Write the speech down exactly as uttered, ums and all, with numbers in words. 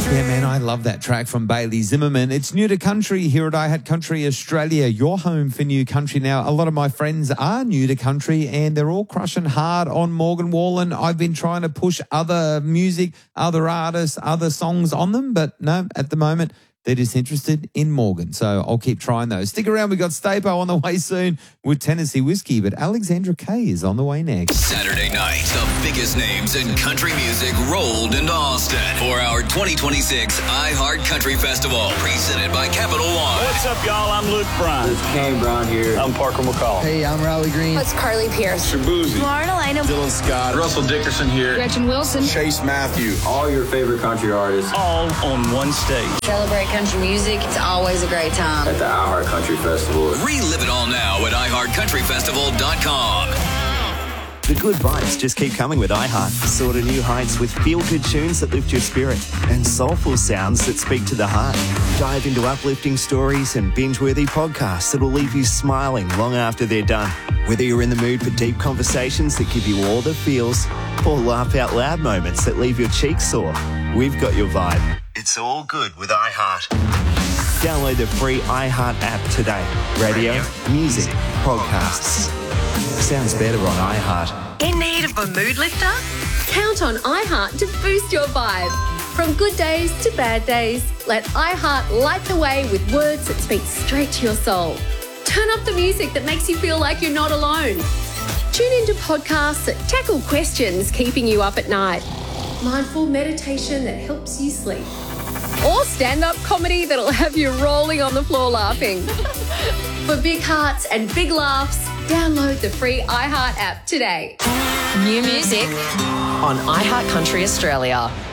Yeah, man, I love that track from Bailey Zimmerman. It's new to country here at iHeart Country Australia, your home for new country. Now, a lot of my friends are new to country and they're all crushing hard on Morgan Wallen. I've been trying to push other music, other artists, other songs on them, but no, at the moment, they're just interested in Morgan. So I'll keep trying those. Stick around. We've got Stapo on the way soon with Tennessee Whiskey, but Alexandra Kay is on the way next. Saturday night, the biggest names in country music rolled into Austin for our twenty twenty-six iHeart Country Festival, presented by Capital One. What's up, y'all? I'm Luke Bryan. It's Kane Brown here. I'm Parker McCall. Hey, I'm Riley Green. It's Carly Pierce. Shabuzi. Lauren Elena. Dylan Scott. Russell Dickerson here. Gretchen Wilson. Chase Matthew. All your favorite country artists. All on one stage. Celebrate country music. It's always a great time. At the iHeart Country Festival. Relive it all now at i heart country festival dot com. The good vibes just keep coming with iHeart. Soar to new heights with feel-good tunes that lift your spirit and soulful sounds that speak to the heart. Dive into uplifting stories and binge-worthy podcasts that will leave you smiling long after they're done. Whether you're in the mood for deep conversations that give you all the feels or laugh-out-loud moments that leave your cheeks sore, we've got your vibe. It's all good with iHeart. Download the free iHeart app today. Radio, music, podcasts. Sounds better on iHeart. In need of a mood lifter? Count on iHeart to boost your vibe. From good days to bad days, let iHeart light the way with words that speak straight to your soul. Turn up the music that makes you feel like you're not alone. Tune into podcasts that tackle questions keeping you up at night. Mindful meditation that helps you sleep. Or stand-up comedy that'll have you rolling on the floor laughing. For big hearts and big laughs, download the free iHeart app today. New music on iHeart Country Australia.